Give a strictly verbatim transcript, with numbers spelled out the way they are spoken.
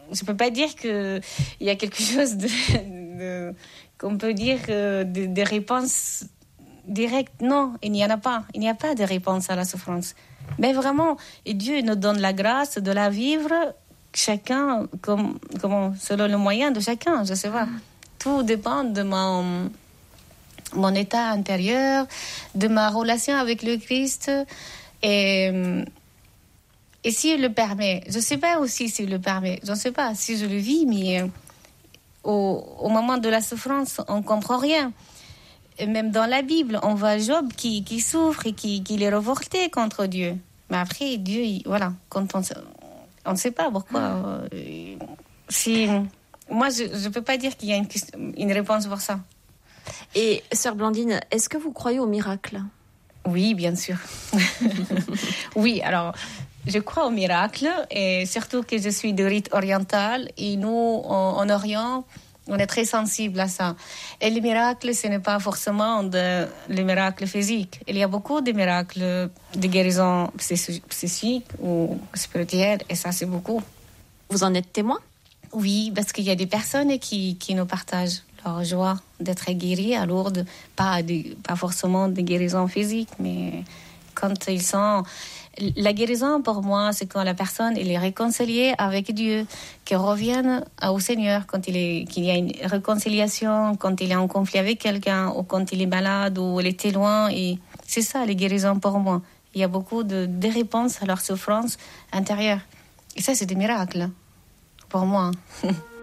je peux pas dire que il y a quelque chose de, de qu'on peut dire euh, des de réponses directes. Non, il n'y en a pas. Il n'y a pas de réponse à la souffrance. Mais vraiment, et Dieu nous donne la grâce de la vivre, chacun comme, comme selon le moyen de chacun. Je sais pas. Tout dépend de mon mon état intérieur, de ma relation avec le Christ, et et s'il le permet. Je sais pas aussi s'il le permet. Je ne sais pas si je le vis, mais au, au moment de la souffrance, on comprend rien. Et même dans la Bible, on voit Job qui, qui souffre et qui, qui est révolté contre Dieu. Mais après, Dieu, il, voilà, quand on on ne sait pas pourquoi. Euh, si, moi, je ne peux pas dire qu'il y a une, une réponse pour ça. Et sœur Blandine, est-ce que vous croyez au miracle ? Oui, bien sûr. Oui, alors, je crois au miracle, et surtout que je suis de rite oriental, et nous, en, en Orient, on est très sensible à ça. Et le miracle, ce n'est pas forcément de, le miracle physique. Il y a beaucoup de miracles de guérison psychique ou spirituelle, et ça, c'est beaucoup. Vous en êtes témoin ? Oui, parce qu'il y a des personnes qui, qui nous partagent leur joie d'être guéris à Lourdes. Pas, de, pas forcément de guérison physique, mais quand ils sont... La guérison, pour moi, c'est quand la personne elle est réconciliée avec Dieu, qu'elle revienne au Seigneur, quand il, est, qu'il y a une réconciliation, quand il est en conflit avec quelqu'un, ou quand il est malade, ou il était loin. Et c'est ça, la guérison pour moi. Il y a beaucoup de, de réponses à leur souffrance intérieure. Et ça, c'est des miracles, pour moi.